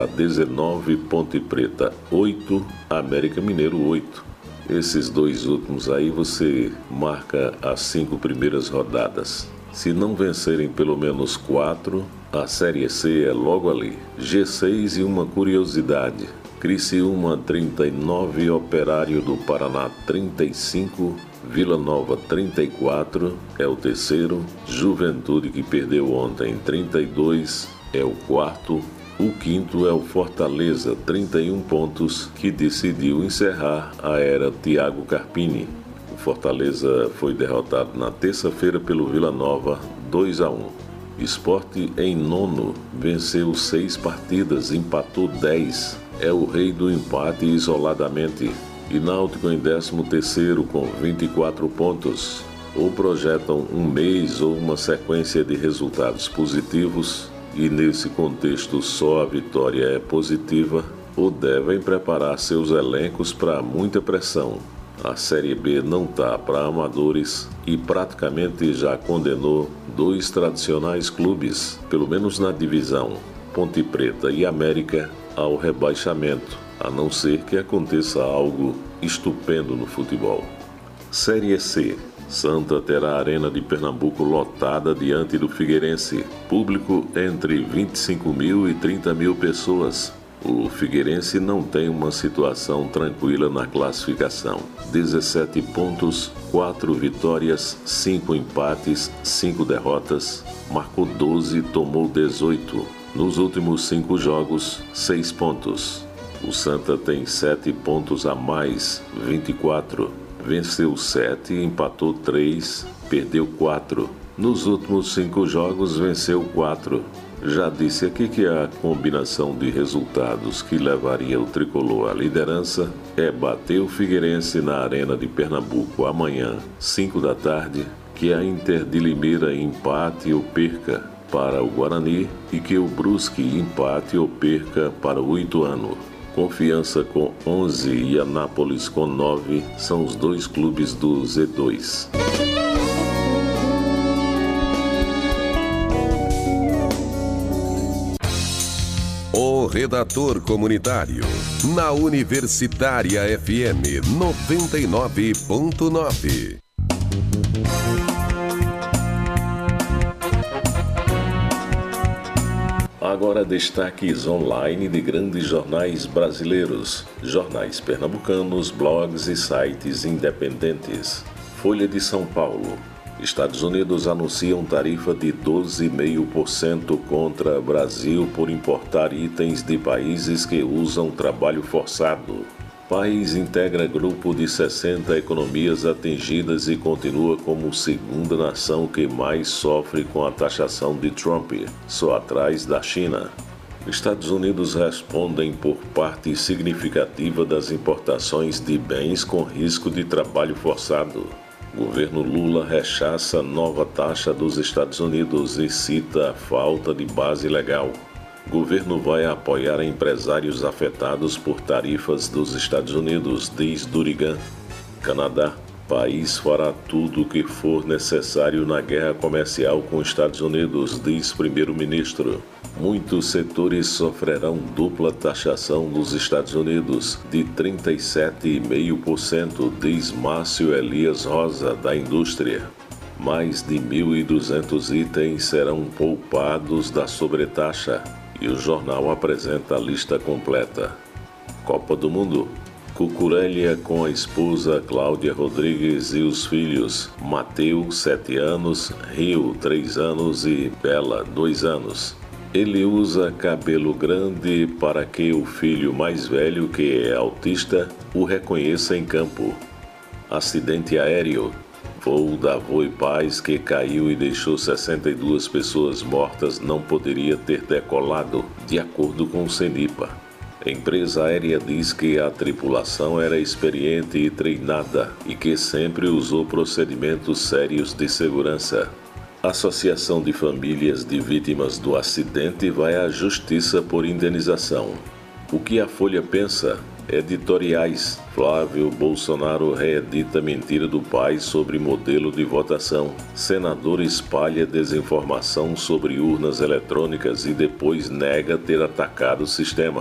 19, Ponte Preta 8, América Mineiro 8. Esses dois últimos aí você marca as 5 primeiras rodadas. Se não vencerem pelo menos 4, a Série C é logo ali. G6 e uma curiosidade: Criciúma 39, Operário do Paraná 35, Vila Nova 34 é o terceiro, Juventude, que perdeu ontem, 32 é o quarto. O quinto é o Fortaleza, 31 pontos, que decidiu encerrar a era Thiago Carpini. O Fortaleza foi derrotado na terça-feira pelo Vila Nova, 2-1. Sport em nono, venceu 6 partidas, empatou 10. É o rei do empate isoladamente. E Náutico em 13º com 24 pontos. Ou projetam um mês ou uma sequência de resultados positivos, e nesse contexto só a vitória é positiva, ou devem preparar seus elencos para muita pressão. A Série B não está para amadores e praticamente já condenou 2 tradicionais clubes, pelo menos na divisão, Ponte Preta e América, ao rebaixamento, a não ser que aconteça algo estupendo no futebol. Série C. Santa terá a Arena de Pernambuco lotada diante do Figueirense. Público entre 25 mil e 30 mil pessoas. O Figueirense não tem uma situação tranquila na classificação. 17 pontos, 4 vitórias, 5 empates, 5 derrotas. Marcou 12, tomou 18. Nos últimos 5 jogos, 6 pontos. O Santa tem 7 pontos a mais, 24. Venceu 7, empatou 3, perdeu 4. Nos últimos 5 jogos, venceu 4. Já disse aqui que a combinação de resultados que levaria o tricolor à liderança é bater o Figueirense na Arena de Pernambuco amanhã, 5 da tarde, que a Inter de Limeira empate ou perca para o Guarani e que o Brusque empate ou perca para o Ituano. Confiança com 11 e Anápolis com 9 são os 2 clubes do Z2. O redator comunitário, na Universitária FM 99.9. Agora destaques online de grandes jornais brasileiros, jornais pernambucanos, blogs e sites independentes. Folha de São Paulo. Estados Unidos anunciam tarifa de 12,5% contra Brasil por importar itens de países que usam trabalho forçado. País integra grupo de 60 economias atingidas e continua como segunda nação que mais sofre com a taxação de Trump, só atrás da China. Estados Unidos respondem por parte significativa das importações de bens com risco de trabalho forçado. Governo Lula rechaça nova taxa dos Estados Unidos e cita a falta de base legal. Governo vai apoiar empresários afetados por tarifas dos Estados Unidos, diz Durigan. Canadá. País fará tudo o que for necessário na guerra comercial com Estados Unidos, diz primeiro-ministro. Muitos setores sofrerão dupla taxação nos Estados Unidos, de 37,5%, diz Márcio Elias Rosa, da indústria. Mais de 1.200 itens serão poupados da sobretaxa. E o jornal apresenta a lista completa. Copa do Mundo. Cucurella com a esposa Cláudia Rodrigues e os filhos Mateu, 7 anos, Rio, 3 anos e Bela, 2 anos. Ele usa cabelo grande para que o filho mais velho, que é autista, o reconheça em campo. Acidente aéreo. Voo da Voe Paz que caiu e deixou 62 pessoas mortas não poderia ter decolado, de acordo com o CENIPA. A empresa aérea diz que a tripulação era experiente e treinada e que sempre usou procedimentos sérios de segurança. A Associação de Famílias de Vítimas do Acidente vai à Justiça por indenização. O que a Folha pensa? Editoriais. Flávio Bolsonaro reedita mentira do pai sobre modelo de votação. Senador espalha desinformação sobre urnas eletrônicas e depois nega ter atacado o sistema.